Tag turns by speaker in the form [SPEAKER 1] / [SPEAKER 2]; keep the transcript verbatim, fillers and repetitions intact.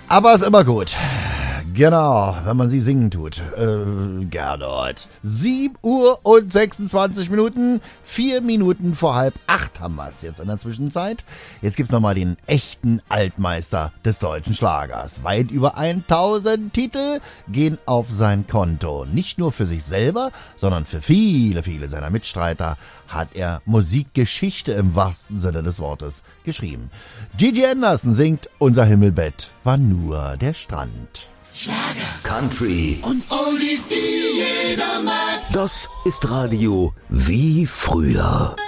[SPEAKER 1] Aber ist immer gut. Genau, wenn man sie singen tut. Äh, Gernot. sieben Uhr und sechsundzwanzig Minuten. Vier Minuten vor halb acht haben wir es jetzt in der Zwischenzeit. Jetzt gibt's nochmal den echten Altmeister des deutschen Schlagers. Weit über tausend Titel gehen auf sein Konto. Nicht nur für sich selber, sondern für viele, viele seiner Mitstreiter hat er Musikgeschichte im wahrsten Sinne des Wortes geschrieben. Gigi Anderson singt Unser Himmelbett war nur der Strand.
[SPEAKER 2] Schlager, Country und Oldies, die jeder mag.
[SPEAKER 3] Das ist Radio wie früher.